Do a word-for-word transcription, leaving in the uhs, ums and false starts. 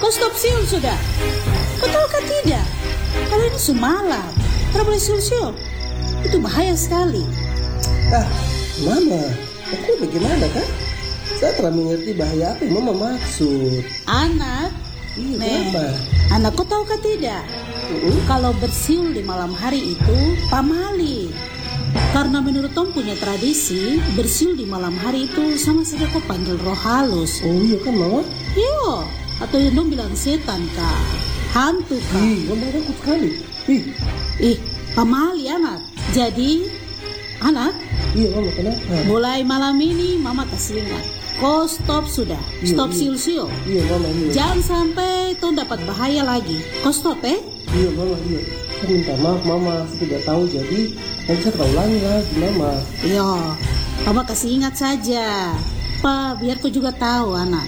Kau stop siul sudah. Betulkah tidak? Kalau ini semalam, tidak boleh siul-siul. Itu bahaya sekali. Ah, Mama, aku bagaimana kan? Saya telah mengerti bahaya apa yang Mama maksud. Anak, Iya, Nek, Mama. anak kau tahu kah tidak? Uh-uh. Kalau bersiul di malam hari itu pamali. Karena menurut Tom punya tradisi, bersiul di malam hari itu sama saja kau panggil roh halus. Oh iya kan, Mama? Yo, atau yang dong bilang setan kah? Hantu kah? Ih, Mama takut sekali. Ih, Ih, pamali anak. Jadi, anak, iya Mama, kenapa? mulai malam ini Mama kasih ingat. Kau stop sudah. Iya, Stop iya. siul-siul. Iya Mama, iya. Jangan sampai Tom dapat bahaya lagi. Kau stop eh? Iya Mama, iya. Saya minta maaf Mama, saya tidak tahu jadi nanti saya terulangi lagi Mama. Yo, Mama kasih ingat saja. Pa, biar kau juga tahu anak.